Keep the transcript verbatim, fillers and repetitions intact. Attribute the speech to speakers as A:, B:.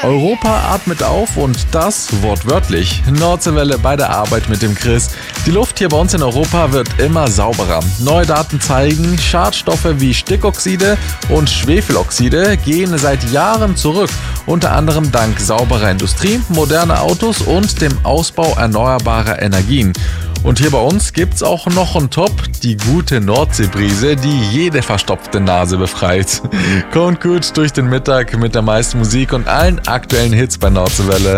A: Europa atmet auf und das wortwörtlich. Nordseewelle bei der Arbeit mit dem Chris. Die Luft hier bei uns in Europa wird immer sauberer. Neue Daten zeigen, Schadstoffe wie Stickoxide und Schwefeloxide gehen seit Jahren zurück. Unter anderem dank sauberer Industrie, moderner Autos und dem Ausbau erneuerbarer Energien. Und hier bei uns gibt's auch noch on top die gute Nordseebrise, die jede verstopfte Nase befreit. Kommt gut durch den Mittag mit der meisten Musik und allen aktuellen Hits bei Nordseewelle.